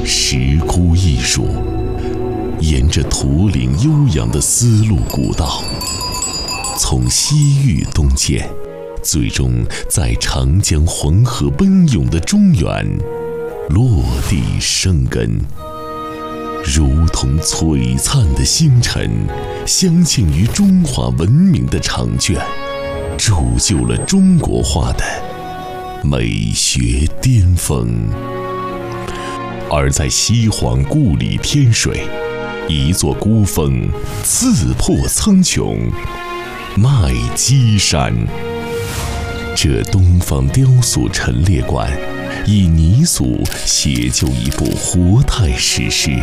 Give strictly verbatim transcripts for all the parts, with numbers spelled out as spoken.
石窟艺术，沿着驼岭悠扬的丝路古道，从西域东渐，最终在长江黄河奔涌的中原落地生根，如同璀璨的星辰，镶嵌于中华文明的长卷，铸就了中国画的美学巅峰。而在西皇故里天水，一座孤峰刺破苍穹，麦积山。这东方雕塑陈列馆，以泥塑写就一部活态史诗。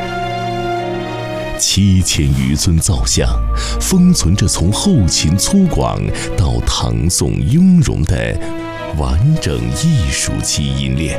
七千余尊造像，封存着从后秦粗犷到唐宋雍容的完整艺术基因链。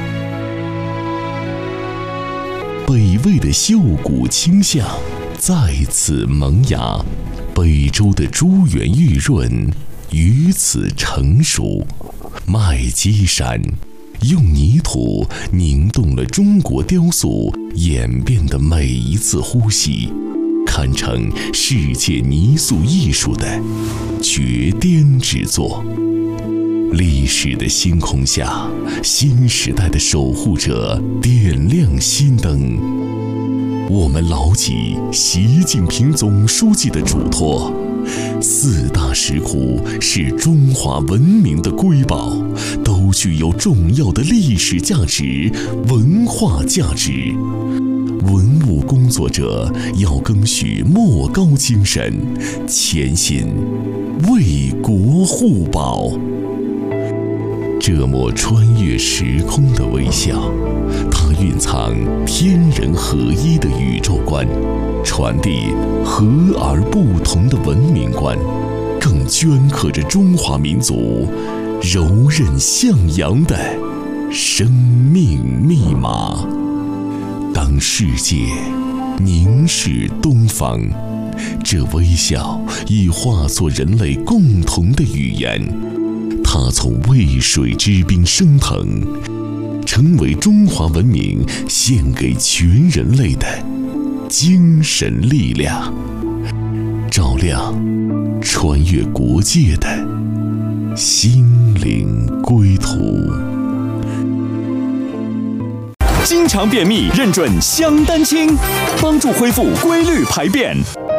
北魏的秀骨清象再次萌芽，北周的珠圆玉润于此成熟。麦积山用泥土凝冻了中国雕塑演变的每一次呼吸，堪称世界泥塑艺术的绝巅之作。历史的星空下，新时代的守护者点亮新灯。我们牢记习近平总书记的嘱托，四大石窟是中华文明的瑰宝，都具有重要的历史价值、文化价值。文物工作者要赓续莫高精神，潜心为国护宝。这抹穿越时空的微笑，它蕴藏天人合一的宇宙观，传递和而不同的文明观，更镌刻着中华民族柔韧向阳的生命密码。当世界凝视东方，这微笑已化作人类共同的语言。它从渭水之滨升腾，成为中华文明献给全人类的精神力量，照亮穿越国界的心灵归途。 经常便秘，认准香丹清，帮助恢复规律排便。